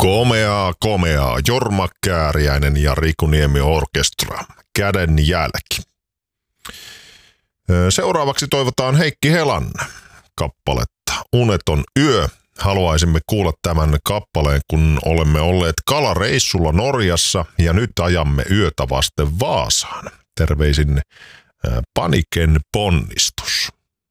Komeaa. Jorma Kääriäinen ja Riku Niemi Orkestra. Käden jälki. Seuraavaksi toivotaan Heikki Helan kappaletta Uneton yö. Haluaisimme kuulla tämän kappaleen, kun olemme olleet kalareissulla Norjassa ja nyt ajamme yötä vasten Vaasaan. Terveisin Paniken ponnistus.